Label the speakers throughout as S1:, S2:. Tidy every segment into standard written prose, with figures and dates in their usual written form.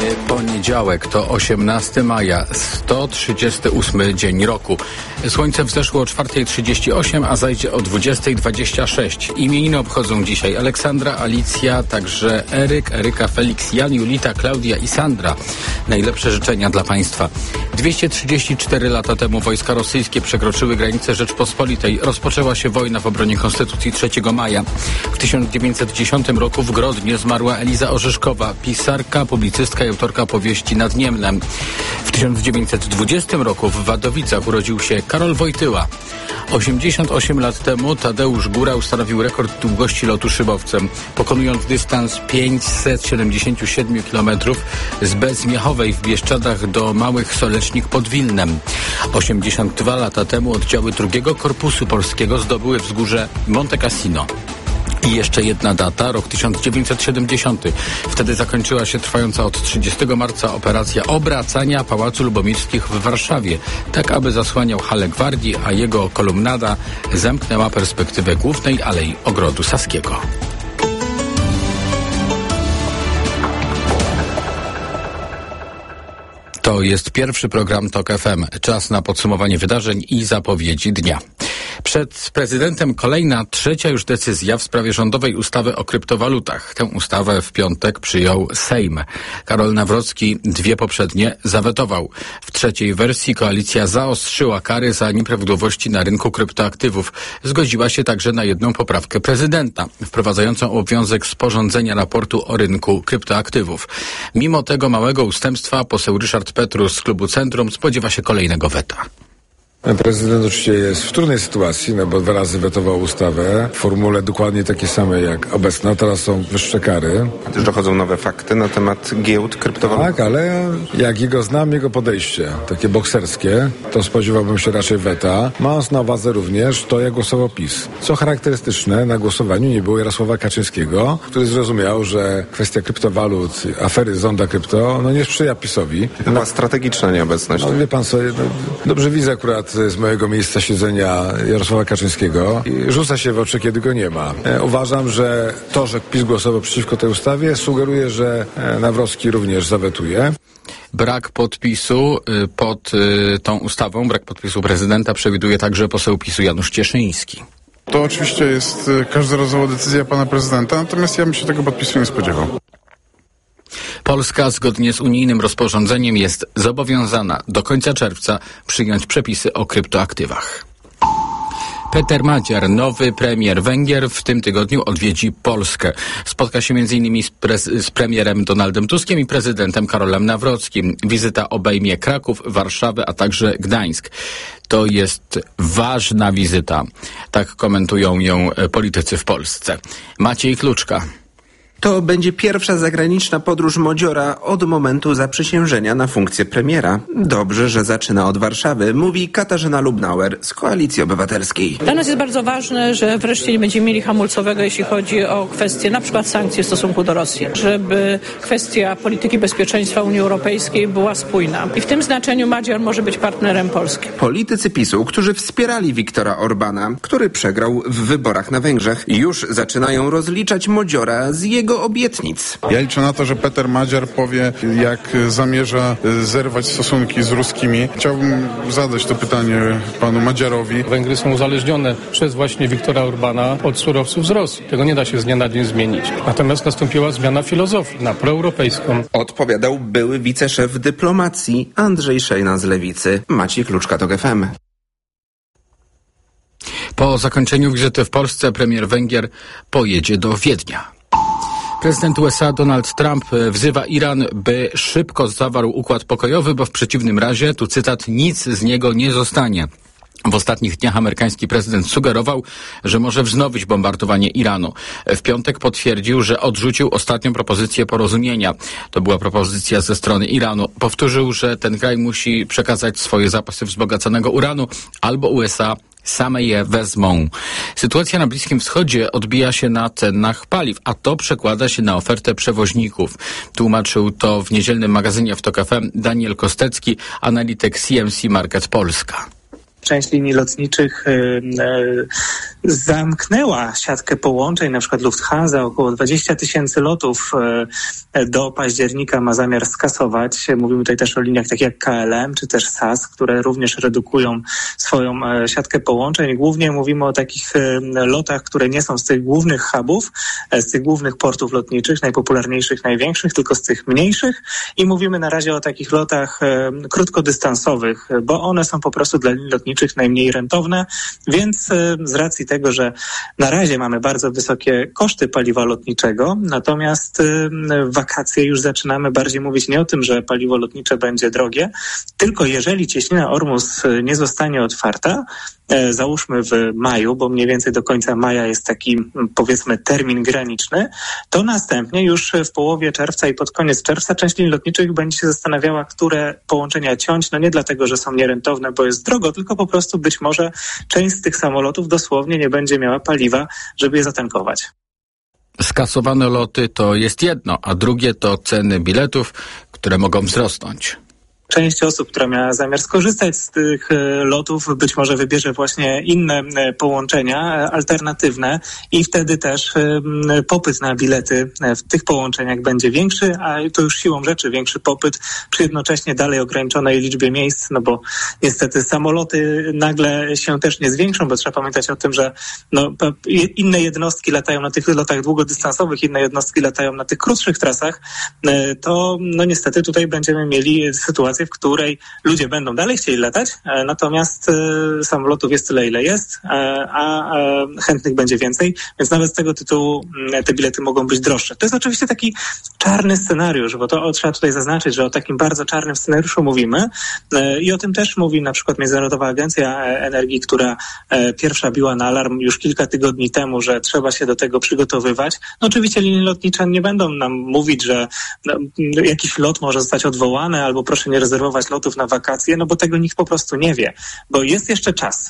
S1: Poniedziałek to 18 maja, 138 dzień roku. Słońce wzeszło o 4:38, a zajdzie o 20:26. Imieniny obchodzą dzisiaj Aleksandra, Alicja, także Eryk, Eryka, Felix, Jan, Julita, Klaudia i Sandra. Najlepsze życzenia dla Państwa. 234 lata temu wojska rosyjskie przekroczyły granicę Rzeczpospolitej. Rozpoczęła się wojna w obronie Konstytucji 3 maja. W 1910 roku w Grodnie zmarła Eliza Orzeszkowa, pisarka, publicystka i autorka powieści Nad Niemnem. W 1920 roku w Wadowicach urodził się Karol Wojtyła. 88 lat temu Tadeusz Góra ustanowił rekord długości lotu szybowcem, pokonując dystans 577 km z Bezmiechowej w Bieszczadach do Małych Solecznik pod Wilnem. 82 lata temu oddziały II Korpusu Polskiego zdobyły wzgórze Monte Cassino. I jeszcze jedna data, rok 1970. Wtedy zakończyła się trwająca od 30 marca operacja obracania Pałacu Lubomirskich w Warszawie, tak aby zasłaniał halę Gwardii, a jego kolumnada zamknęła perspektywę głównej Alei Ogrodu Saskiego. To jest pierwszy program TOK FM. Czas na podsumowanie wydarzeń i zapowiedzi dnia. Przed prezydentem kolejna, trzecia już decyzja w sprawie rządowej ustawy o kryptowalutach. Tę ustawę w piątek przyjął Sejm. Karol Nawrocki dwie poprzednie zawetował. W trzeciej wersji koalicja zaostrzyła kary za nieprawidłowości na rynku kryptoaktywów. Zgodziła się także na jedną poprawkę prezydenta, wprowadzającą obowiązek sporządzenia raportu o rynku kryptoaktywów. Mimo tego małego ustępstwa poseł Ryszard Petrus z klubu Centrum spodziewa się kolejnego weta.
S2: Prezydent oczywiście jest w trudnej sytuacji, bo 2 razy wetował ustawę w formule dokładnie takiej samej jak obecna. Teraz są wyższe kary.
S3: Też dochodzą nowe fakty na temat giełd kryptowalut.
S2: Tak, ale jak jego podejście, takie bokserskie, to spodziewałbym się raczej weta. Mając na uwadze również to, jak głosował PiS. Co charakterystyczne, na głosowaniu nie było Jarosława Kaczyńskiego, który zrozumiał, że kwestia kryptowalut, afery Zonda Krypto, nie sprzyja PiS-owi.
S3: To była strategiczna nieobecność.
S2: Wie pan co, dobrze widzę akurat z mojego miejsca siedzenia Jarosława Kaczyńskiego i rzuca się w oczy, kiedy go nie ma. Uważam, że to, że PiS głosował przeciwko tej ustawie, sugeruje, że Nawrocki również zawetuje.
S1: Brak podpisu pod tą ustawą, brak podpisu prezydenta przewiduje także poseł PiS-u Janusz Cieszyński.
S4: To oczywiście jest każdorazowa decyzja pana prezydenta, natomiast ja bym się tego podpisu nie spodziewał.
S1: Polska zgodnie z unijnym rozporządzeniem jest zobowiązana do końca czerwca przyjąć przepisy o kryptoaktywach. Peter Magyar, nowy premier Węgier, w tym tygodniu odwiedzi Polskę. Spotka się m.in. z premierem Donaldem Tuskiem i prezydentem Karolem Nawrockim. Wizyta obejmie Kraków, Warszawę, a także Gdańsk. To jest ważna wizyta. Tak komentują ją politycy w Polsce. Maciej Kluczka.
S5: To będzie pierwsza zagraniczna podróż Modziora od momentu zaprzysiężenia na funkcję premiera. Dobrze, że zaczyna od Warszawy, mówi Katarzyna Lubnauer z Koalicji Obywatelskiej.
S6: Dla nas jest bardzo ważne, że wreszcie nie będziemy mieli hamulcowego, jeśli chodzi o kwestie na przykład sankcji w stosunku do Rosji. Żeby kwestia polityki bezpieczeństwa Unii Europejskiej była spójna. I w tym znaczeniu Magyar może być partnerem Polski.
S5: Politycy PiS-u, którzy wspierali Viktora Orbana, który przegrał w wyborach na Węgrzech, już zaczynają rozliczać Modziora z jego obietnic.
S4: Ja liczę na to, że Peter Magyar powie, jak zamierza zerwać stosunki z ruskimi. Chciałbym zadać to pytanie panu Magyarowi.
S7: Węgry są uzależnione przez właśnie Viktora Orbana od surowców z Rosji. Tego nie da się z dnia na dzień zmienić. Natomiast nastąpiła zmiana filozofii na proeuropejską.
S5: Odpowiadał były wiceszef dyplomacji Andrzej Szejna z Lewicy. Maciej Kluczka, TOK FM.
S1: Po zakończeniu wizyty w Polsce premier Węgier pojedzie do Wiednia. Prezydent USA Donald Trump wzywa Iran, by szybko zawarł układ pokojowy, bo w przeciwnym razie, tu cytat, nic z niego nie zostanie. W ostatnich dniach amerykański prezydent sugerował, że może wznowić bombardowanie Iranu. W piątek potwierdził, że odrzucił ostatnią propozycję porozumienia. To była propozycja ze strony Iranu. Powtórzył, że ten kraj musi przekazać swoje zapasy wzbogaconego uranu, albo USA same je wezmą. Sytuacja na Bliskim Wschodzie odbija się na cenach paliw, a to przekłada się na ofertę przewoźników. Tłumaczył to w niedzielnym magazynie w TOK FM Daniel Kostecki, analityk CMC Market Polska.
S8: część linii lotniczych zamknęła siatkę połączeń, na przykład Lufthansa około 20 000 lotów do października ma zamiar skasować. Mówimy tutaj też o liniach takich jak KLM czy też SAS, które również redukują swoją siatkę połączeń. Głównie mówimy o takich lotach, które nie są z tych głównych hubów, z tych głównych portów lotniczych, najpopularniejszych, największych, tylko z tych mniejszych i mówimy na razie o takich lotach krótkodystansowych, bo one są po prostu dla linii lotniczych najmniej rentowne, więc z racji tego, że na razie mamy bardzo wysokie koszty paliwa lotniczego, natomiast w wakacje już zaczynamy bardziej mówić nie o tym, że paliwo lotnicze będzie drogie, tylko jeżeli cieśnina Ormus nie zostanie otwarta, załóżmy w maju, bo mniej więcej do końca maja jest taki, powiedzmy, termin graniczny, to następnie już w połowie czerwca i pod koniec czerwca część linii lotniczych będzie się zastanawiała, które połączenia ciąć, no nie dlatego, że są nierentowne, bo jest drogo, tylko po prostu być może część z tych samolotów dosłownie nie będzie miała paliwa, żeby je zatankować.
S1: Skasowane loty to jest jedno, a drugie to ceny biletów, które mogą wzrosnąć.
S8: Część osób, która miała zamiar skorzystać z tych lotów, być może wybierze właśnie inne połączenia alternatywne i wtedy też popyt na bilety w tych połączeniach będzie większy, a to już siłą rzeczy większy popyt przy jednocześnie dalej ograniczonej liczbie miejsc, no bo niestety samoloty nagle się też nie zwiększą, bo trzeba pamiętać o tym, że inne jednostki latają na tych lotach długodystansowych, inne jednostki latają na tych krótszych trasach, to niestety tutaj będziemy mieli sytuację, w której ludzie będą dalej chcieli latać, natomiast samolotów jest tyle, ile jest, a chętnych będzie więcej, więc nawet z tego tytułu te bilety mogą być droższe. To jest oczywiście taki czarny scenariusz, bo to trzeba tutaj zaznaczyć, że o takim bardzo czarnym scenariuszu mówimy i o tym też mówi na przykład Międzynarodowa Agencja Energii, która pierwsza biła na alarm już kilka tygodni temu, że trzeba się do tego przygotowywać. No oczywiście linie lotnicze nie będą nam mówić, że jakiś lot może zostać odwołany albo proszę nie rezerwować lotów na wakacje, no bo tego nikt po prostu nie wie, bo jest jeszcze czas.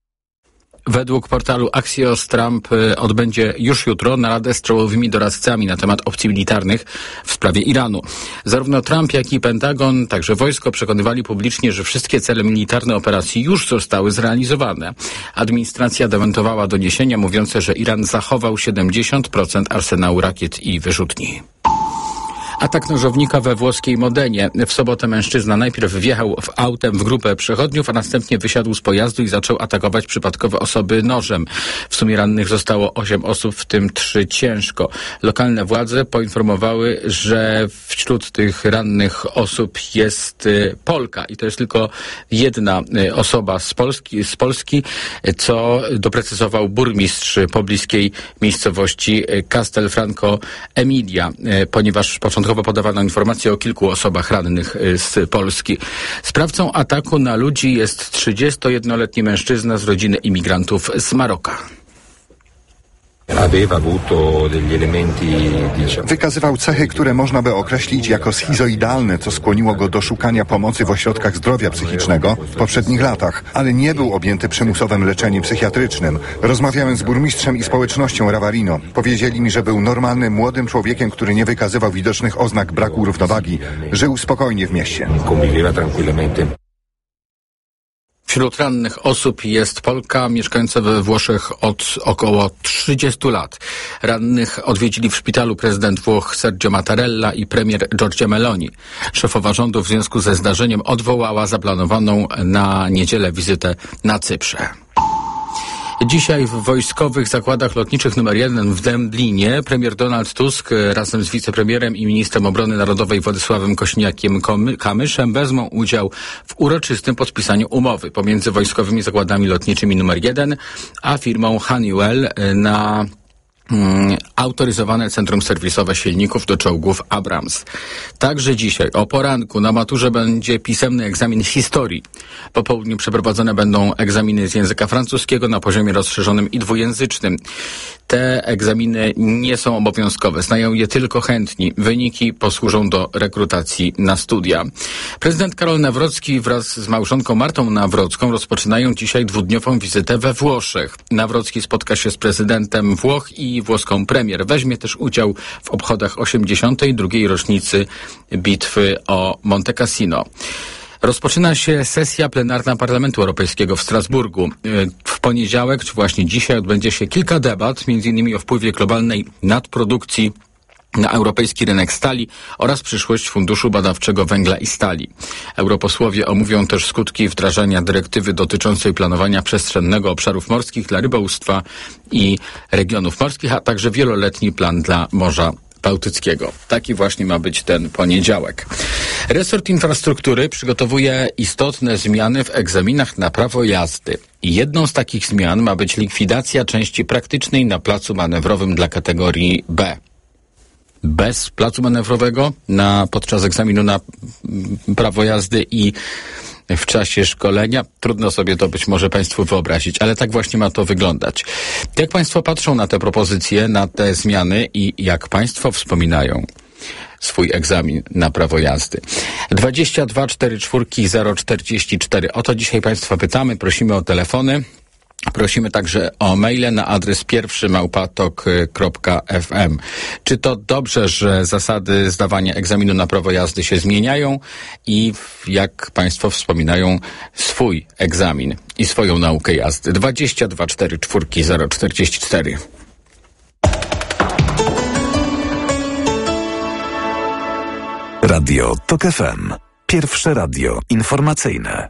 S1: Według portalu Axios Trump odbędzie już jutro naradę z czołowymi doradcami na temat opcji militarnych w sprawie Iranu. Zarówno Trump, jak i Pentagon, także wojsko przekonywali publicznie, że wszystkie cele militarne operacji już zostały zrealizowane. Administracja dementowała doniesienia mówiące, że Iran zachował 70% arsenału rakiet i wyrzutni. Atak nożownika we włoskiej Modenie. W sobotę mężczyzna najpierw wjechał autem w grupę przechodniów, a następnie wysiadł z pojazdu i zaczął atakować przypadkowe osoby nożem. W sumie rannych zostało 8 osób, w tym 3 ciężko. Lokalne władze poinformowały, że wśród tych rannych osób jest Polka i to jest tylko jedna osoba z Polski, co doprecyzował burmistrz pobliskiej miejscowości Castelfranco Emilia, ponieważ początkowo podawano informacje o kilku osobach rannych z Polski. Sprawcą ataku na ludzi jest 31-letni mężczyzna z rodziny imigrantów z Maroka.
S9: Wykazywał cechy, które można by określić jako schizoidalne, co skłoniło go do szukania pomocy w ośrodkach zdrowia psychicznego w poprzednich latach, ale nie był objęty przymusowym leczeniem psychiatrycznym. Rozmawiałem z burmistrzem i społecznością Ravarino. Powiedzieli mi, że był normalnym, młodym człowiekiem, który nie wykazywał widocznych oznak braku równowagi. Żył spokojnie w mieście.
S1: Wśród rannych osób jest Polka mieszkająca we Włoszech od około 30 lat. Rannych odwiedzili w szpitalu prezydent Włoch Sergio Mattarella i premier Giorgia Meloni. Szefowa rządu w związku ze zdarzeniem odwołała zaplanowaną na niedzielę wizytę na Cyprze. Dzisiaj w wojskowych zakładach lotniczych nr 1 w Dęblinie premier Donald Tusk razem z wicepremierem i ministrem obrony narodowej Władysławem Kośniakiem-Kamyszem wezmą udział w uroczystym podpisaniu umowy pomiędzy wojskowymi zakładami lotniczymi nr 1 a firmą Honeywell na autoryzowane centrum serwisowe silników do czołgów Abrams. Także dzisiaj o poranku na maturze będzie pisemny egzamin historii. Po południu przeprowadzone będą egzaminy z języka francuskiego na poziomie rozszerzonym i dwujęzycznym. Te egzaminy nie są obowiązkowe, znają je tylko chętni. Wyniki posłużą do rekrutacji na studia. Prezydent Karol Nawrocki wraz z małżonką Martą Nawrocką rozpoczynają dzisiaj 2-dniową wizytę we Włoszech. Nawrocki spotka się z prezydentem Włoch i włoską premier. Weźmie też udział w obchodach 82. rocznicy bitwy o Monte Cassino. Rozpoczyna się sesja plenarna Parlamentu Europejskiego w Strasburgu. W poniedziałek, czy właśnie dzisiaj, odbędzie się kilka debat, m.in. o wpływie globalnej nadprodukcji na europejski rynek stali oraz przyszłość Funduszu Badawczego Węgla i Stali. Europosłowie omówią też skutki wdrażania dyrektywy dotyczącej planowania przestrzennego obszarów morskich dla rybołówstwa i regionów morskich, a także wieloletni plan dla Morza Bałtyckiego. Taki właśnie ma być ten poniedziałek. Resort Infrastruktury przygotowuje istotne zmiany w egzaminach na prawo jazdy. I jedną z takich zmian ma być likwidacja części praktycznej na placu manewrowym dla kategorii B. Bez placu manewrowego podczas egzaminu na prawo jazdy i w czasie szkolenia. Trudno sobie to być może Państwu wyobrazić, ale tak właśnie ma to wyglądać. Jak Państwo patrzą na te propozycje, na te zmiany i jak Państwo wspominają swój egzamin na prawo jazdy? 22 44 044. O to dzisiaj Państwa pytamy, prosimy o telefony. Prosimy także o maile na adres pierwszy@tok.fm. Czy to dobrze, że zasady zdawania egzaminu na prawo jazdy się zmieniają i jak Państwo wspominają swój egzamin i swoją naukę jazdy? 22 44 044.
S10: Radio TOK FM. Pierwsze radio informacyjne.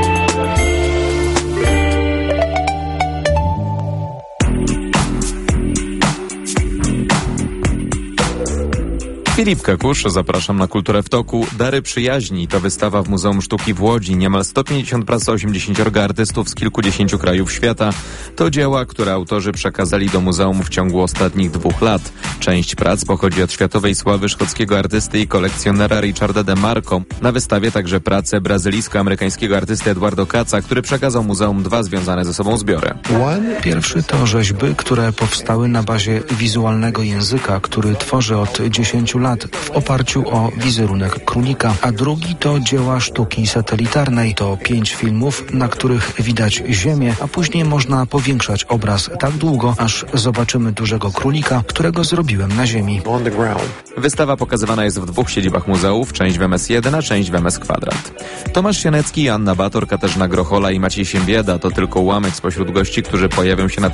S11: Filip Kakusz, zapraszam na Kulturę w Toku. Dary przyjaźni to wystawa w Muzeum Sztuki w Łodzi. Niemal 150 prac 80 artystów z kilkudziesięciu krajów świata. To dzieła, które autorzy przekazali do muzeum w ciągu ostatnich 2 lat. Część prac pochodzi od światowej sławy szkockiego artysty i kolekcjonera Richarda de Marco. Na wystawie także prace brazylijsko-amerykańskiego artysty Eduardo Kaca, który przekazał muzeum 2 związane ze sobą zbiory.
S12: Pierwszy to rzeźby, które powstały na bazie wizualnego języka, który tworzy od 10 lat w oparciu o wizerunek królika, a drugi to dzieła sztuki satelitarnej. To 5 filmów, na których widać Ziemię, a później można powiększać obraz tak długo, aż zobaczymy dużego królika, którego zrobiłem na Ziemi.
S11: Wystawa pokazywana jest w 2 siedzibach muzeów, część w MS1, a część w MS Kwadrat. Tomasz Sienecki, Anna Bator, Katarzyna Grochola i Maciej Siembieda to tylko ułamek spośród gości, którzy pojawią się na